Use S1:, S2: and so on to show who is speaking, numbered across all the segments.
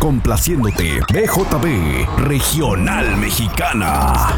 S1: complaciéndote. BJB, Regional Mexicana.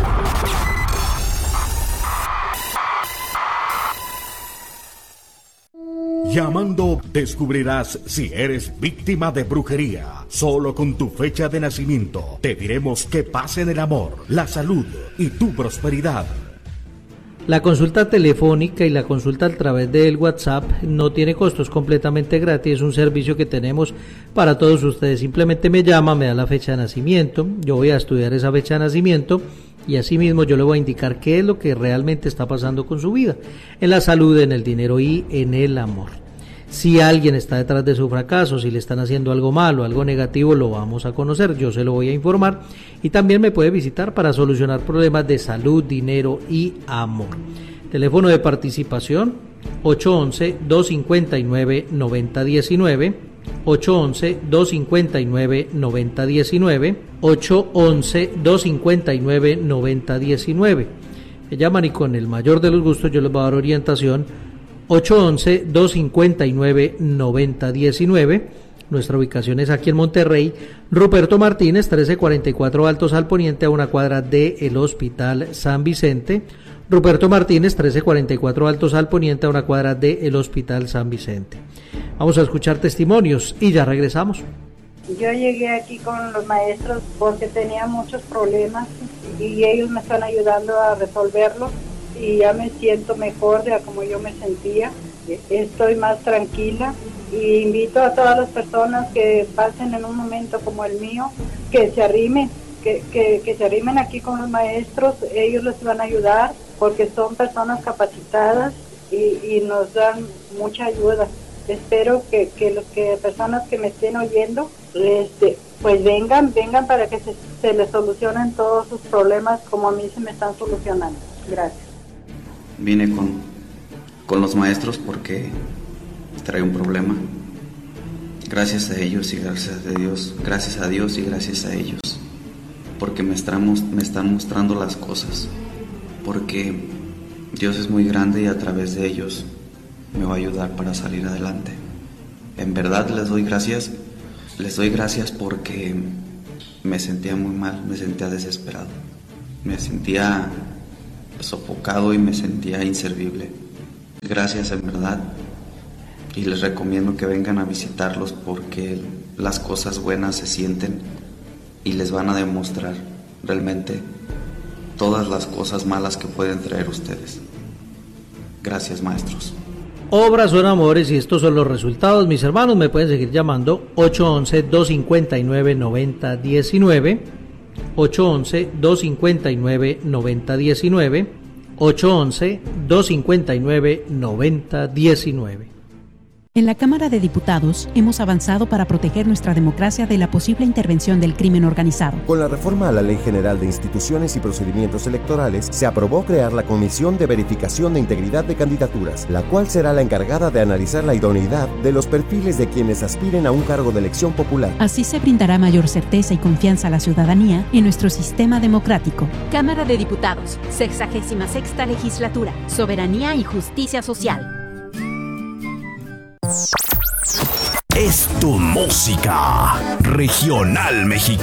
S1: Llamando descubrirás si eres víctima de brujería. Solo con tu fecha de nacimiento te diremos qué pasa en el amor, la salud y tu prosperidad.
S2: La consulta telefónica y la consulta a través del WhatsApp no tiene costo, es completamente gratis, es un servicio que tenemos para todos ustedes. Simplemente me llama, me da la fecha de nacimiento, yo voy a estudiar esa fecha de nacimiento y asimismo yo le voy a indicar qué es lo que realmente está pasando con su vida, en la salud, en el dinero y en el amor. Si alguien está detrás de su fracaso, si le están haciendo algo malo, algo negativo, lo vamos a conocer, yo se lo voy a informar y también me puede visitar para solucionar problemas de salud, dinero y amor. Teléfono de participación 811-259-9019, 811-259-9019, 811-259-9019. Me llaman y con el mayor de los gustos yo les voy a dar orientación. 811-259-9019. Nuestra ubicación es aquí en Monterrey. Ruperto Martínez, 1344 Altos al Poniente, a una cuadra del Hospital San Vicente. Ruperto Martínez, 1344 Altos al Poniente, a una cuadra del Hospital San Vicente. Vamos a escuchar testimonios y ya regresamos.
S3: Yo llegué aquí con los maestros porque tenía muchos problemas y ellos me están ayudando a resolverlos. Y ya me siento mejor de como yo me sentía, estoy más tranquila y invito a todas las personas que pasen en un momento como el mío, que se arrimen, que se arrimen aquí con los maestros, ellos les van a ayudar porque son personas capacitadas y nos dan mucha ayuda. Espero que las personas que me estén oyendo, pues vengan para que se les solucionen todos sus problemas como a mí se me están solucionando. Gracias.
S4: Vine con los maestros porque traía un problema. Gracias a ellos y gracias a Dios y gracias a ellos, porque me están mostrando las cosas, porque Dios es muy grande y a través de ellos me va a ayudar para salir adelante. En verdad les doy gracias porque me sentía muy mal, me sentía desesperado, me sentía sofocado y me sentía inservible. Gracias en verdad, y les recomiendo que vengan a visitarlos porque las cosas buenas se sienten y les van a demostrar realmente todas las cosas malas que pueden traer ustedes. Gracias, maestros.
S2: Obras son amores y estos son los resultados. Mis hermanos, me pueden seguir llamando 811-259-9019, 811-259-9019, 811-259-9019.
S5: En la Cámara de Diputados hemos avanzado para proteger nuestra democracia de la posible intervención del crimen organizado.
S6: Con la reforma a la Ley General de Instituciones y Procedimientos Electorales, se aprobó crear la Comisión de Verificación de Integridad de Candidaturas, la cual será la encargada de analizar la idoneidad de los perfiles de quienes aspiren a un cargo de elección popular.
S5: Así se brindará mayor certeza y confianza a la ciudadanía en nuestro sistema democrático.
S7: Cámara de Diputados, 66ª Legislatura, Soberanía y Justicia Social.
S1: Es tu música regional mexicana.